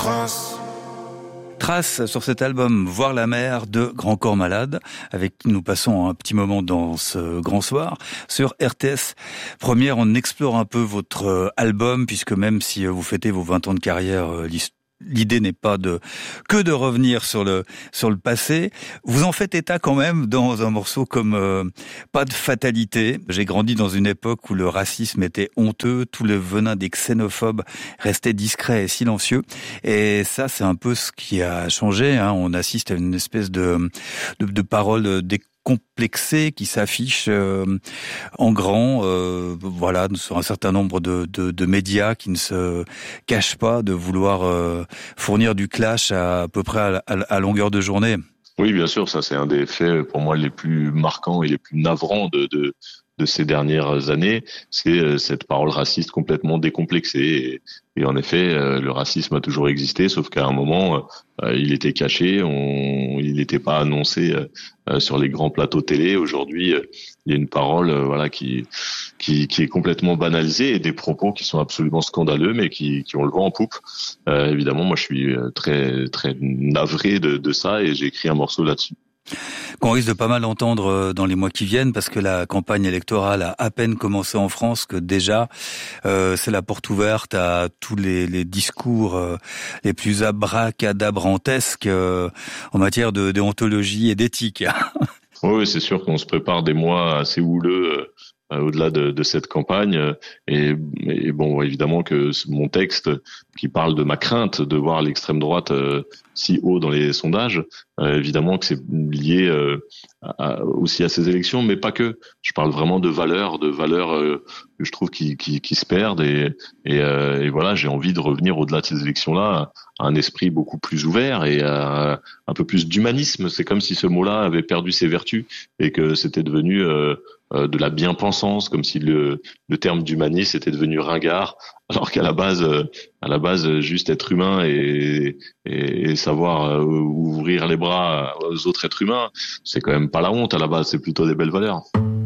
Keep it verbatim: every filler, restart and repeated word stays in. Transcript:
trace. Trace sur cet album Voir la mer de Grand Corps Malade, avec qui nous passons un petit moment dans ce grand soir sur R T S. Première, on explore un peu votre album, puisque même si vous fêtez vos vingt ans de carrière, l'idée n'est pas de que de revenir sur le sur le passé. Vous en faites état quand même dans un morceau comme euh, Pas de fatalité. J'ai grandi dans une époque où le racisme était honteux, tout le venin des xénophobes restait discret et silencieux. Et ça, c'est un peu ce qui a changé. Hein. On assiste à une espèce de de, de paroles des complexé qui s'affiche euh, en grand, euh, voilà, sur un certain nombre de, de, de médias qui ne se cachent pas de vouloir euh, fournir du clash à, à peu près à, à, à longueur de journée. Oui, bien sûr, ça c'est un des faits pour moi les plus marquants et les plus navrants de, de, de ces dernières années, c'est cette parole raciste complètement décomplexée. Et, et en effet, le racisme a toujours existé, sauf qu'à un moment, euh, il était caché, on, il n'était pas annoncé euh, sur les grands plateaux télé. Aujourd'hui, euh, il y a une parole, euh, voilà, qui, qui, qui est complètement banalisée et des propos qui sont absolument scandaleux, mais qui, qui ont le vent en poupe. Euh, évidemment, moi, je suis très, très navré de, de ça et j'ai écrit un morceau là-dessus. Qu'on risque de pas mal entendre dans les mois qui viennent, parce que la campagne électorale a à peine commencé en France que déjà euh, c'est la porte ouverte à tous les, les discours euh, les plus abracadabrantesques euh, en matière de déontologie et d'éthique. Oui, c'est sûr qu'on se prépare des mois assez houleux euh, au-delà de, de cette campagne. Et, et bon, évidemment que mon texte qui parle de ma crainte de voir l'extrême droite euh, si haut dans les sondages, euh, évidemment que c'est lié euh, à, aussi à ces élections, mais pas que. Je parle vraiment de valeurs, de valeurs euh, que je trouve qui, qui, qui se perdent. Et, et, euh, et voilà, j'ai envie de revenir au-delà de ces élections-là à un esprit beaucoup plus ouvert et à un peu plus d'humanisme. C'est comme si ce mot-là avait perdu ses vertus et que c'était devenu euh, de la bien-pensance, comme si le, le terme d'humanisme était devenu ringard, alors qu'à la base, à la base, juste être humain et, et, et savoir ouvrir les bras aux autres êtres humains, c'est quand même pas la honte. À la base, c'est plutôt des belles valeurs.